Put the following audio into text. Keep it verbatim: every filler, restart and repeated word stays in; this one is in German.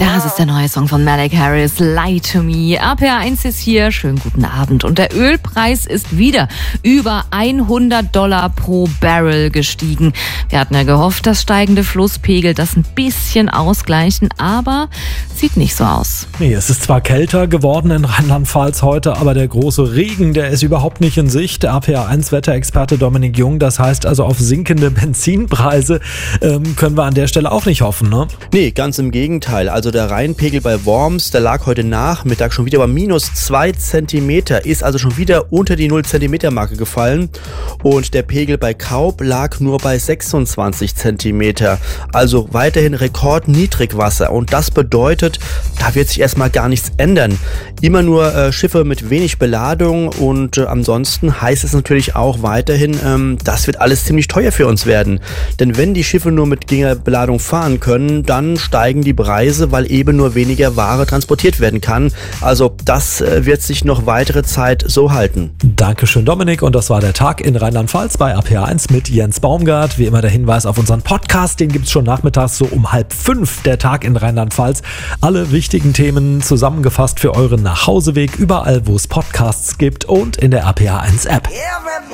Das ist der neue Song von Malik Harris, Lie to Me. A P A eins ist hier, schönen guten Abend. Und der Ölpreis ist wieder über hundert Dollar pro Barrel gestiegen. Wir hatten ja gehofft, dass steigende Flusspegel das ein bisschen ausgleichen, aber sieht nicht so aus. Nee, es ist zwar kälter geworden in Rheinland-Pfalz heute, aber der große Regen, der ist überhaupt nicht in Sicht. Der A P A eins Wetterexperte Dominik Jung, das heißt also auf sinkende Benzinpreise ähm, können wir an der Stelle auch nicht hoffen, ne? Nee, ganz im Gegenteil. Also der Rheinpegel bei Worms, der lag heute Nachmittag schon wieder bei minus zwei Zentimeter, ist also schon wieder unter die null Zentimeter Marke gefallen. Und der Pegel bei Kaub lag nur bei sechsundzwanzig Zentimeter. Also weiterhin Rekordniedrigwasser. Und das bedeutet, da wird sich erstmal gar nichts ändern. Immer nur äh, Schiffe mit wenig Beladung und äh, ansonsten heißt es natürlich auch weiterhin, ähm, das wird alles ziemlich teuer für uns werden. Denn wenn die Schiffe nur mit geringer Beladung fahren können, dann steigen die Preise, weil eben nur weniger Ware transportiert werden kann. Also das äh, wird sich noch weitere Zeit so halten. Dankeschön, Dominik. Und das war der Tag in Rheinland-Pfalz bei A P A eins mit Jens Baumgart. Wie immer der Hinweis auf unseren Podcast, den gibt es schon nachmittags so um halb fünf, der Tag in Rheinland-Pfalz. Alle wichtigen Themen zusammengefasst für euren Nachhauseweg, überall wo es Podcasts gibt und in der A P A eins App.